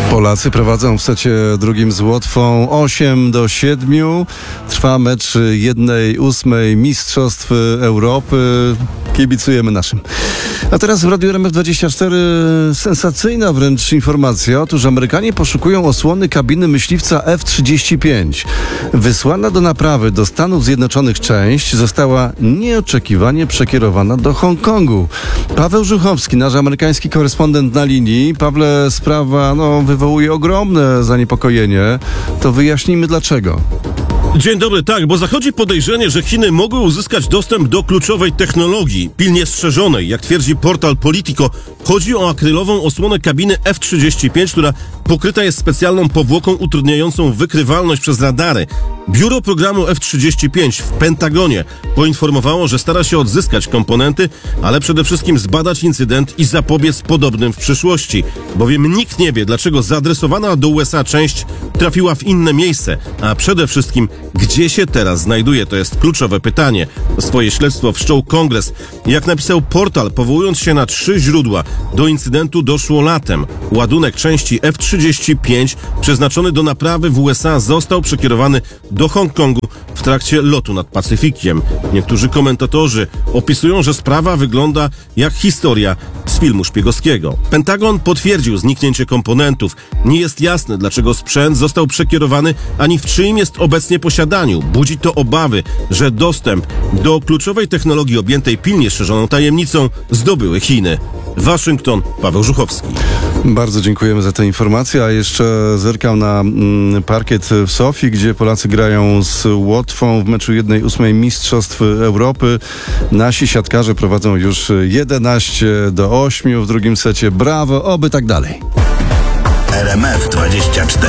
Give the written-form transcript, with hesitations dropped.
Polacy prowadzą w secie drugim z Łotwą 8-7. Trwa mecz 1/8 Mistrzostw Europy. Kibicujemy naszym. A teraz w Radiu RMF24 sensacyjna wręcz informacja. Otóż Amerykanie poszukują osłony kabiny myśliwca F-35. Wysłana do naprawy do Stanów Zjednoczonych część została nieoczekiwanie przekierowana do Hongkongu. Paweł Żuchowski, nasz amerykański korespondent na linii. Pawle, sprawa wywołuje ogromne zaniepokojenie. To wyjaśnijmy dlaczego. Dzień dobry, tak, bo zachodzi podejrzenie, że Chiny mogły uzyskać dostęp do kluczowej technologii, pilnie strzeżonej. Jak twierdzi portal Politico, chodzi o akrylową osłonę kabiny F-35, która pokryta jest specjalną powłoką utrudniającą wykrywalność przez radary. Biuro programu F-35 w Pentagonie poinformowało, że stara się odzyskać komponenty, ale przede wszystkim zbadać incydent i zapobiec podobnym w przyszłości. Bowiem nikt nie wie, dlaczego zaadresowana do USA część trafiła w inne miejsce, a przede wszystkim gdzie się teraz znajduje? To jest kluczowe pytanie. Swoje śledztwo wszczął Kongres. Jak napisał portal, powołując się na 3 źródła, do incydentu doszło latem. Ładunek części F-35 przeznaczony do naprawy w USA został przekierowany do Hongkongu w trakcie lotu nad Pacyfikiem. Niektórzy komentatorzy opisują, że sprawa wygląda jak historia z filmu szpiegowskiego. Pentagon potwierdził zniknięcie komponentów. Nie jest jasne, dlaczego sprzęt został przekierowany, ani w czyim jest obecnie posiadaniu. Budzi to obawy, że dostęp do kluczowej technologii objętej pilnie szerzoną tajemnicą zdobyły Chiny. Waszyngton, Paweł Żuchowski. Bardzo dziękujemy za tę informację, a jeszcze zerkam na parkiet w Sofii, gdzie Polacy grają z Łotwą w meczu 1/8 Mistrzostw Europy. Nasi siatkarze prowadzą już 11-8 w drugim secie. Brawo, oby tak dalej. RMF24